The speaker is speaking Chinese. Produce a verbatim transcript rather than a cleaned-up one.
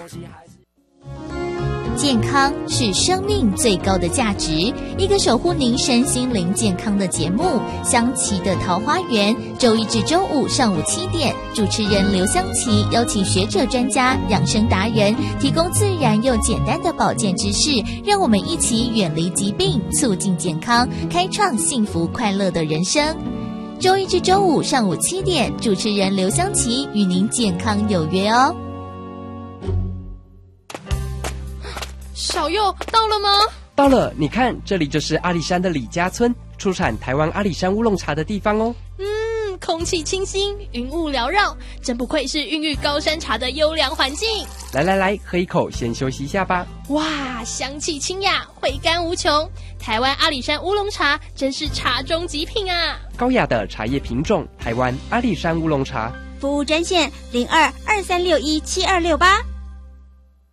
健康是生命最高的价值，一个守护您身心灵健康的节目《香琪的桃花源》，周一至周五上午七点，主持人刘香琪邀请学者专家、养生达人，提供自然又简单的保健知识，让我们一起远离疾病，促进健康，开创幸福快乐的人生。周一至周五上午七点，主持人刘香琪与您健康有约哦。 小佑到了吗？ 到了，你看，这里就是阿里山的李家村，出产台湾阿里山乌龙茶的地方哦。 嗯，空气清新，云雾缭绕，真不愧是孕育高山茶的优良环境。 来来来，喝一口，先休息一下吧。 哇，香气清雅，回甘无穷。台湾阿里山乌龙茶真是茶中极品啊！ 高雅的茶叶品种，台湾阿里山乌龙茶。 服务专线零二二三六一七二六八。